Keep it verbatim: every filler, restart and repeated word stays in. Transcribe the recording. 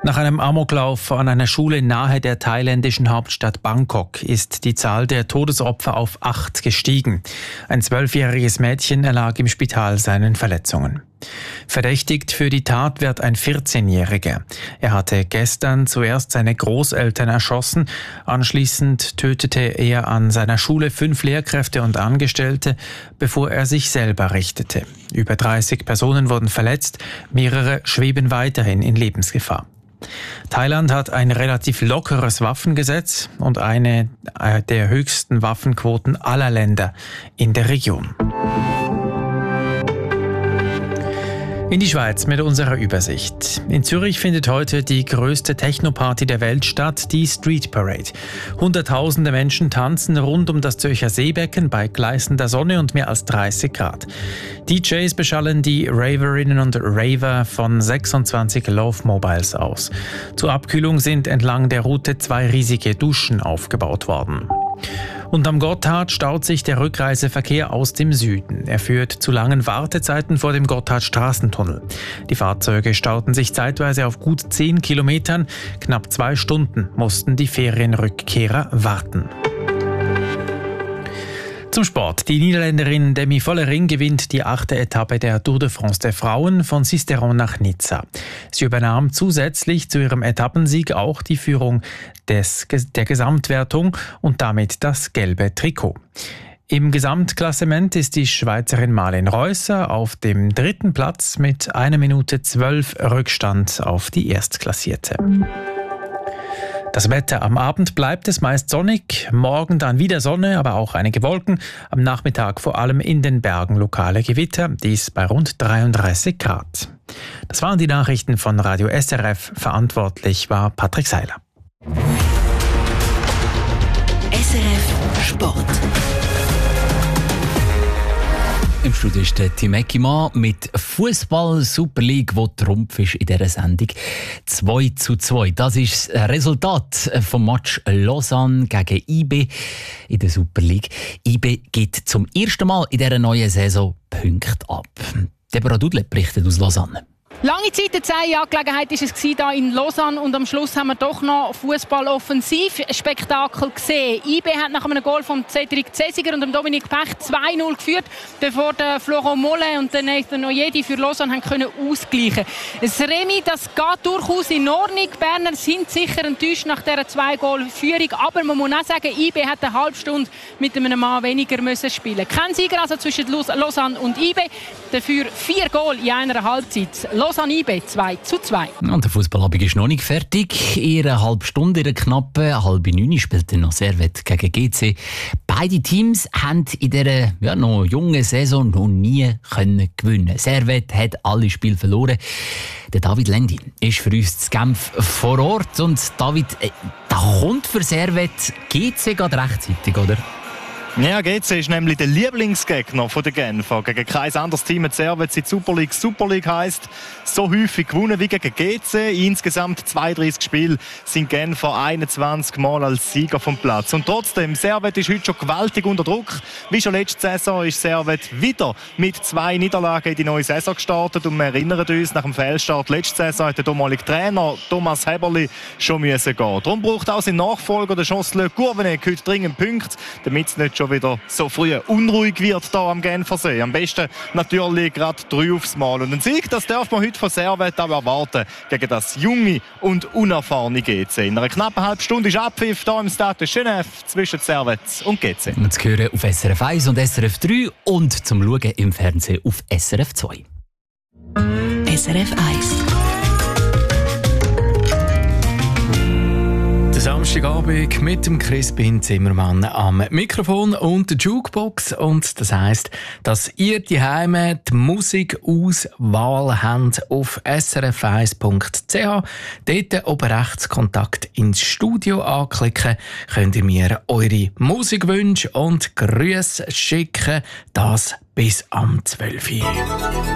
Nach einem Amoklauf an einer Schule nahe der thailändischen Hauptstadt Bangkok ist die Zahl der Todesopfer auf acht gestiegen. Ein zwölfjähriges Mädchen erlag im Spital seinen Verletzungen. Verdächtigt für die Tat wird ein vierzehnjähriger. Er hatte gestern zuerst seine Großeltern erschossen. Anschließend tötete er an seiner Schule fünf Lehrkräfte und Angestellte, bevor er sich selber richtete. Über dreißig Personen wurden verletzt, mehrere schweben weiterhin in Lebensgefahr. Thailand hat ein relativ lockeres Waffengesetz und eine der höchsten Waffenquoten aller Länder in der Region. In die Schweiz mit unserer Übersicht. In Zürich findet heute die größte Techno-Party der Welt statt, die Street Parade. Hunderttausende Menschen tanzen rund um das Zürcher Seebecken bei gleißender Sonne und mehr als dreißig Grad. D Js beschallen die Raverinnen und Raver von sechsundzwanzig Love Mobiles aus. Zur Abkühlung sind entlang der Route zwei riesige Duschen aufgebaut worden. Und am Gotthard staut sich der Rückreiseverkehr aus dem Süden. Er führt zu langen Wartezeiten vor dem Gotthard-Straßentunnel. Die Fahrzeuge stauten sich zeitweise auf gut zehn Kilometern. Knapp zwei Stunden mussten die Ferienrückkehrer warten. Zum Sport. Die Niederländerin Demi Vollering gewinnt die achte Etappe der Tour de France der Frauen von Sisteron nach Nizza. Sie übernahm zusätzlich zu ihrem Etappensieg auch die Führung des, der Gesamtwertung und damit das gelbe Trikot. Im Gesamtklassement ist die Schweizerin Marlen Reusser auf dem dritten Platz mit einer Minute zwölf Rückstand auf die Erstklassierte. Das Wetter: Am Abend bleibt es meist sonnig, morgen dann wieder Sonne, aber auch einige Wolken. Am Nachmittag vor allem in den Bergen lokale Gewitter, dies bei rund dreiunddreißig Grad. Das waren die Nachrichten von Radio S R F. Verantwortlich war Patrick Seiler. S R F Sport. Im Studio ist der Tim Eckimann mit Fußball Super League, wo Trumpf ist in dieser Sendung. zwei zu zwei. Das ist das Resultat vom Match Lausanne gegen I B in der Super League. I B gibt zum ersten Mal in dieser neuen Saison Punkte ab. Deborah Dudle berichtet aus Lausanne. Lange Zeit eine Zehn-Jahr-Gelegenheit war es hier in Lausanne und am Schluss haben wir doch noch Fußball-Offensiv-Spektakel gesehen. I B hat nach einem Goal von Cedric Cesiger und dem Dominik Pech zwei null geführt, bevor der Florent Mollet und der Nathan Ojedi für Lausanne haben können ausgleichen. Das Remis, das geht durchaus in Ordnung. Die Berner sind sicher enttäuscht nach dieser zwei-Goal-Führung, aber man muss auch sagen, I B hat eine halbe Stunde mit einem Mann weniger müssen spielen. Kein Sieger also zwischen Lausanne und I B, dafür vier Goal in einer Halbzeit. Lausanne I B zwei zu zwei. Und der Fußballabend ist noch nicht fertig. In einer halben Stunde, in einer knappen halb neun, spielt noch Servette gegen G C. Beide Teams haben in dieser ja, noch jungen Saison noch nie können gewinnen. Servette hat alle Spiele verloren. Der David Lendi ist für uns zu Genf vor Ort. Und David, äh, da kommt für Servette G C gerade rechtzeitig, oder? Ja, G C ist nämlich der Lieblingsgegner der Genfer. Gegen kein anderes Team hat Servette die Super League Super League heisst, so häufig gewonnen wie gegen G C. Insgesamt zweiunddreißig Spiele sind Genfer einundzwanzig Mal als Sieger vom Platz. Und trotzdem, Servette ist heute schon gewaltig unter Druck. Wie schon letzte Saison ist Servette wieder mit zwei Niederlagen in die neue Saison gestartet. Und wir erinnern uns, nach dem Fehlstart letzte Saison hat der damalige Trainer Thomas Heberli schon müssen gehen. Darum braucht auch sein Nachfolger, der Chancellor Gourvenet, heute dringend Punkte, damit es nicht schon wieder so früh unruhig wird hier am Genfersee. Am besten natürlich gerade drei aufs Mal. Und ein Sieg, das darf man heute von Servette auch erwarten gegen das junge und unerfahrene G C. In einer knappen halben Stunde ist Abpfiff hier im Stade Genève zwischen Servette und G C. Und zu hören auf S R F eins und S R F drei und zum Schauen im Fernsehen auf S R F zwei. S R F eins. Samstagabend mit dem Crispin Zimmermann am Mikrofon und der Jukebox. Und das heisst, dass ihr die Heime die Musikauswahl habt auf s r f eins punkt c h. Dort oben rechts Kontakt ins Studio anklicken, könnt ihr mir eure Musikwünsche und Grüße schicken. Das bis am zwölf Uhr.